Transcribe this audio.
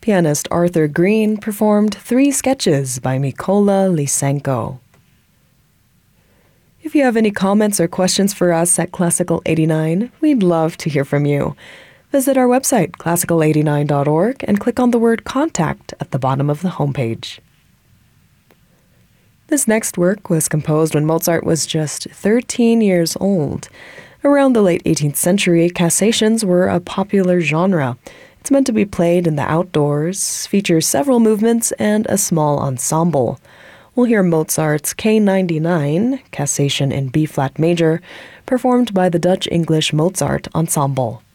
Pianist Arthur Green performed 3 sketches by Mykola Lysenko. If you have any comments or questions for us at Classical 89, we'd love to hear from you. Visit our website, classical89.org, and click on the word Contact at the bottom of the homepage. This next work was composed when Mozart was just 13 years old. Around the late 18th century, cassations were a popular genre. It's meant to be played in the outdoors, features several movements, and a small ensemble. We'll hear Mozart's K99, Cassation in B-flat major, performed by the Dutch-English Mozart Ensemble.